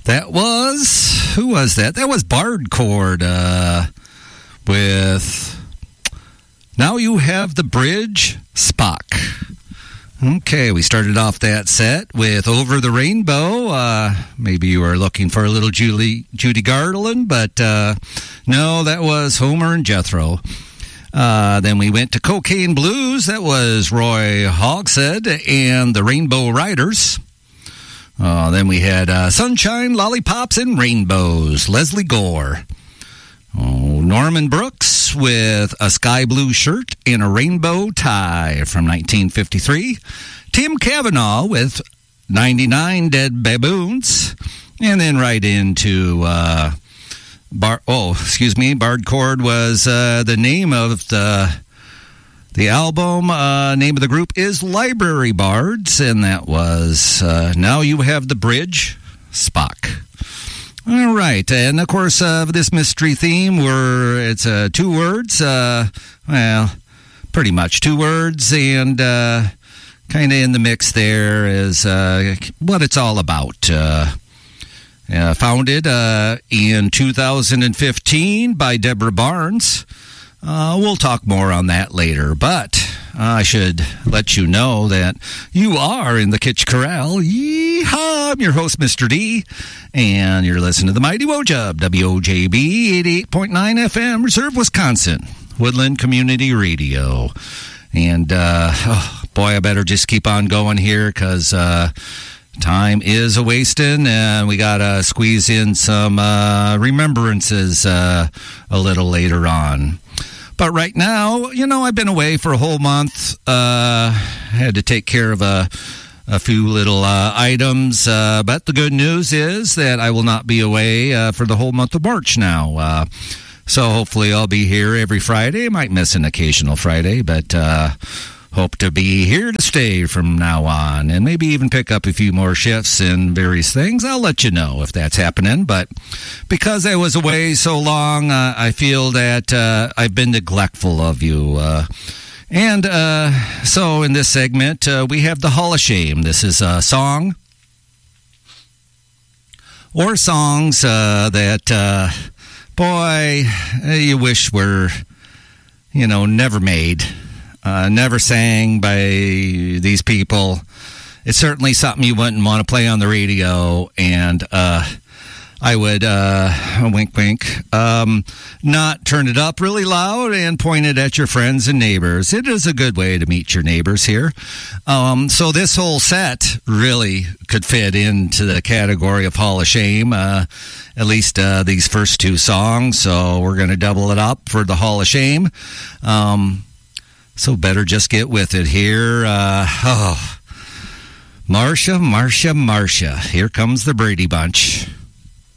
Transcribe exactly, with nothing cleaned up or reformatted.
That was, who was that? That was Bardcore uh, with Now You Have the Bridge, Spock. Okay, we started off that set with Over the Rainbow. Uh, maybe you were looking for a little Julie, Judy Garland, but uh, no, that was Homer and Jethro. Uh, then we went to Cocaine Blues. That was Roy Hogshead and the Rainbow Riders. Uh, then we had uh, Sunshine, Lollipops, and Rainbows, Leslie Gore. Oh, Norman Brooks with A Sky Blue Shirt and a Rainbow Tie from nineteen fifty-three. Tim Cavanaugh with ninety-nine Dead Baboons. And then right into, uh, Bar- oh, excuse me, Bardcore was uh, the name of the... The album uh, name of the group is Library Bards, and that was uh, Now You Have the Bridge, Spock. All right, and of course, uh, this mystery theme, were it's uh, two words, uh, well, pretty much two words, and uh, kind of in the mix there is uh, what it's all about. Uh, uh, founded uh, in two thousand fifteen by Deborah Barnes. Uh, we'll talk more on that later, but uh, I should let you know that you are in the Kitch Corral. Yeehaw! I'm your host, Mister D, and you're listening to the Mighty Wojub, W O J B eighty-eight point nine F M, Reserve, Wisconsin, Woodland Community Radio. And, uh, oh, boy, I better just keep on going here because uh, time is a-wasting, and we got to squeeze in some uh, remembrances uh, a little later on. But right now, you know, I've been away for a whole month. Uh, had to take care of a, a few little uh, items. Uh, but the good news is that I will not be away uh, for the whole month of March now. Uh, so hopefully I'll be here every Friday. I might miss an occasional Friday, but uh, hope to be here to stay from now on, and maybe even pick up a few more shifts and various things. I'll let you know if that's happening. But because I was away so long, uh, I feel that uh, I've been neglectful of you. Uh, and uh, so in this segment, uh, we have the Hall of Shame. This is a song or songs uh, that, uh, boy, you wish were, you know, never made. Uh, never sang by these people. It's certainly something you wouldn't want to play on the radio, and uh, I would, uh, wink, wink, um, not turn it up really loud and point it at your friends and neighbors. It is a good way to meet your neighbors here. Um, so this whole set really could fit into the category of Hall of Shame, uh, at least uh, these first two songs. So we're going to double it up for the Hall of Shame. Um... So better just get with it here. Uh, oh, Marcia, Marcia, Marcia. Here comes the Brady Bunch.